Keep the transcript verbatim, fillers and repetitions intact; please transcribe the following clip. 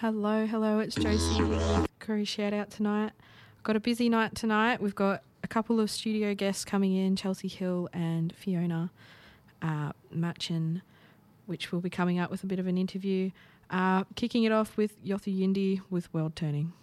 Hello, hello, it's Josie with Curry Shout Out tonight. Got a busy night tonight. We've got a couple of studio guests coming in, Chelsea Hill and Fiona uh, Machin, which will be coming up with a bit of an interview. Uh, kicking it off with Yothu Yindi with World Turning.